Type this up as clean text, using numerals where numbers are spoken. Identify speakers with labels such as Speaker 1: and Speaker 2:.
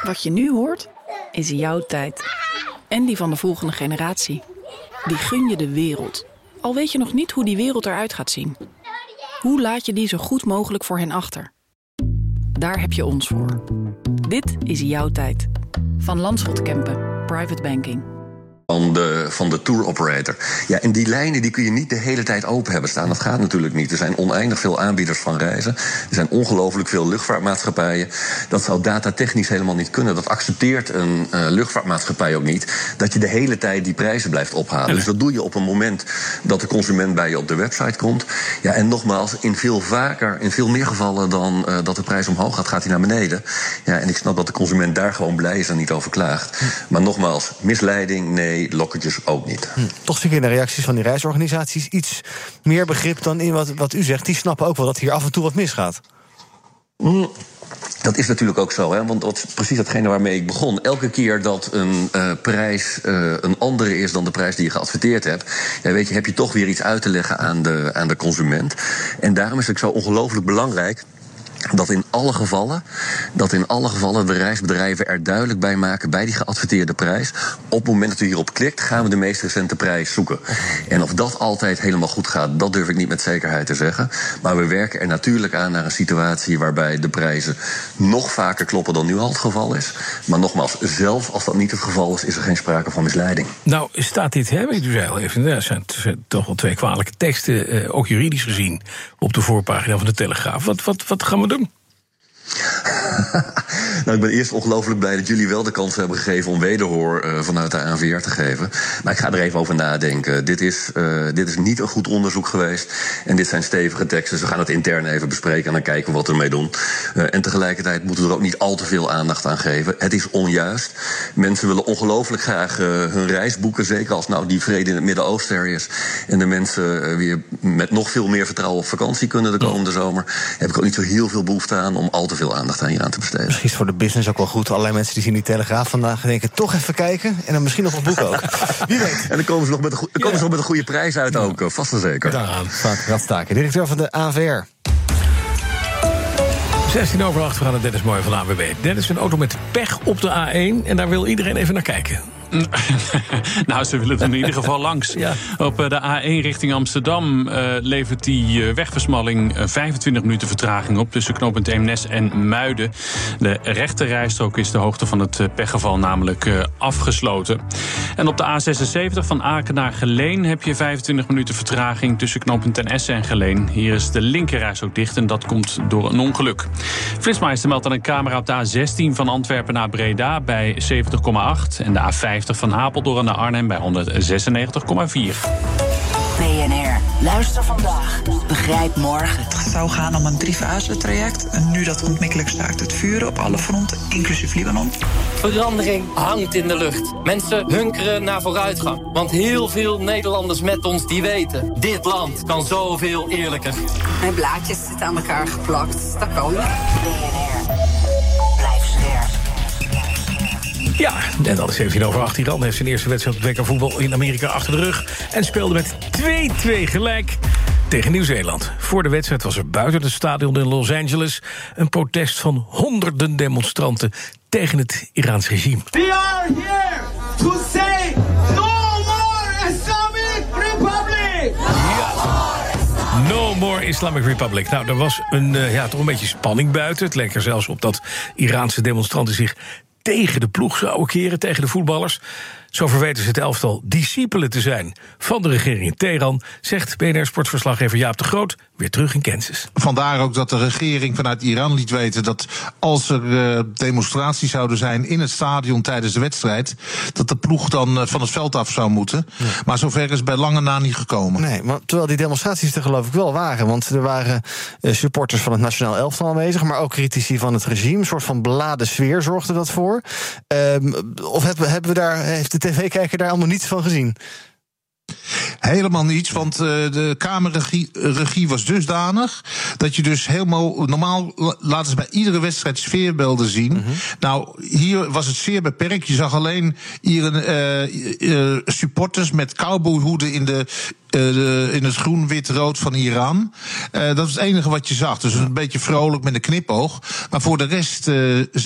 Speaker 1: Wat je nu hoort, is jouw tijd. En die van de volgende generatie. Die gun je de wereld. Al weet je nog niet hoe die wereld eruit gaat zien. Hoe laat je die zo goed mogelijk voor hen achter? Daar heb je ons voor. Dit is jouw tijd. Van Landschot Kempen, Private Banking.
Speaker 2: Van de tour operator. Ja, en die lijnen die kun je niet de hele tijd open hebben staan. Dat gaat natuurlijk niet. Er zijn oneindig veel aanbieders van reizen. Er zijn ongelooflijk veel luchtvaartmaatschappijen. Dat zou datatechnisch helemaal niet kunnen. Dat accepteert een luchtvaartmaatschappij ook niet. Dat je de hele tijd die prijzen blijft ophalen. Dus dat doe je op een moment dat de consument bij je op de website komt. Ja, en nogmaals, in veel meer gevallen dan dat de prijs omhoog gaat, gaat hij naar beneden. Ja, en ik snap dat de consument daar gewoon blij is en niet over klaagt. Maar nogmaals, misleiding, nee. Lokketjes ook niet.
Speaker 3: Toch zie ik in de reacties van die reisorganisaties iets meer begrip dan in wat u zegt. Die snappen ook wel dat hier af en toe wat misgaat.
Speaker 2: Dat is natuurlijk ook zo, hè? Want dat is precies datgene waarmee ik begon. Elke keer dat een prijs een andere is dan de prijs die je geadverteerd hebt, ja, weet je, heb je toch weer iets uit te leggen aan de consument. En daarom is het zo ongelooflijk belangrijk dat in alle gevallen de reisbedrijven er duidelijk bij maken bij die geadverteerde prijs. Op het moment dat u hierop klikt, gaan we de meest recente prijs zoeken. En of dat altijd helemaal goed gaat, dat durf ik niet met zekerheid te zeggen. Maar we werken er natuurlijk aan naar een situatie waarbij de prijzen nog vaker kloppen dan nu al het geval is. Maar nogmaals, zelfs als dat niet het geval is, is er geen sprake van misleiding.
Speaker 4: Nou, staat dit, hè, u zei al even, er zijn toch wel 2 kwalijke teksten, ook juridisch gezien, op de voorpagina van de Telegraaf. Wat gaan we doen?
Speaker 2: Nou, ik ben eerst ongelooflijk blij dat jullie wel de kans hebben gegeven om wederhoor vanuit de ANVR te geven. Maar ik ga er even over nadenken. Dit is niet een goed onderzoek geweest. En dit zijn stevige teksten. We gaan het intern even bespreken en dan kijken we wat we ermee doen. En tegelijkertijd moeten we er ook niet al te veel aandacht aan geven. Het is onjuist. Mensen willen ongelooflijk graag hun reis boeken. Zeker als nou die vrede in het Midden-Oosten er is. En de mensen weer met nog veel meer vertrouwen op vakantie kunnen de komende zomer. Heb ik ook niet zo heel veel behoefte aan om al te veel aandacht aan hier aan te besteden.
Speaker 3: Misschien is het voor de business ook wel goed. Allerlei mensen die zien die Telegraaf vandaag denken, toch even kijken. En dan misschien nog wat boeken ook. Wie weet.
Speaker 2: En dan komen ze nog met een goede prijs uit ook. Vast en zeker.
Speaker 3: Daaraan. Frank Radstaker, directeur van de ANVR.
Speaker 4: 16:08, we gaan naar Dennis Mooij van de ANWB. Dennis, een auto met pech op de A1 en daar wil iedereen even naar kijken.
Speaker 5: Nou, ze willen er in ieder geval langs. Ja. Op de A1 richting Amsterdam levert die wegversmalling 25 minuten vertraging op tussen knooppunt Eemnes en Muiden. De rechterrijstrook is de hoogte van het pechgeval namelijk afgesloten. En op de A76 van Aken naar Geleen heb je 25 minuten vertraging tussen knooppunt Ten Essen en Geleen. Hier is de linkerrijstrook dicht en dat komt door een ongeluk. Flitsmeister meldt aan een camera op de A16 van Antwerpen naar Breda bij 70,8 en de A50 van Apeldoorn naar Arnhem bij 196,4.
Speaker 6: BNR. Luister vandaag. Begrijp morgen.
Speaker 7: Het zou gaan om een 3-fase-traject. En nu dat ontmiddelijk staakt het vuren op alle fronten, inclusief Libanon.
Speaker 8: Verandering hangt in de lucht. Mensen hunkeren naar vooruitgang. Want heel veel Nederlanders met ons die weten, dit land kan zoveel eerlijker.
Speaker 6: Mijn blaadjes zitten aan elkaar geplakt. Dat kan niet. BNR. Blijf scherp.
Speaker 4: Ja, en dan is 17:08. Iran heeft zijn eerste wedstrijd op het WK voetbal in Amerika achter de rug en speelde met 2-2 gelijk tegen Nieuw-Zeeland. Voor de wedstrijd was er buiten het stadion in Los Angeles een protest van honderden demonstranten tegen het Iraans regime.
Speaker 9: We are here to say no more Islamic Republic!
Speaker 4: Ja. No more Islamic Republic. Nou, er was toch een beetje spanning buiten. Het leek er zelfs op dat Iraanse demonstranten zich tegen de ploeg zouden keren, tegen de voetballers. Zo verweten ze het elftal discipelen te zijn van de regering in Teheran, zegt BNR-sportverslaggever Jaap de Groot, weer terug in Kansas.
Speaker 10: Vandaar ook dat de regering vanuit Iran liet weten dat als er demonstraties zouden zijn in het stadion tijdens de wedstrijd, dat de ploeg dan van het veld af zou moeten. Ja. Maar zover is bij lange na niet gekomen.
Speaker 3: Nee, maar terwijl die demonstraties er geloof ik wel waren, want er waren supporters van het nationaal elftal aanwezig, maar ook critici van het regime. Een soort van beladen sfeer zorgde dat voor. Of heeft de tv-kijker daar allemaal niets van gezien?
Speaker 10: Helemaal niets, want de kamerregie was dusdanig dat je dus helemaal normaal laten ze bij iedere wedstrijd sfeerbeelden zien. Mm-hmm. Nou, hier was het zeer beperkt. Je zag alleen hier supporters met cowboyhoeden in het groen, wit, rood van Iran. Dat is het enige wat je zag. Dus een beetje vrolijk met een knipoog. Maar voor de rest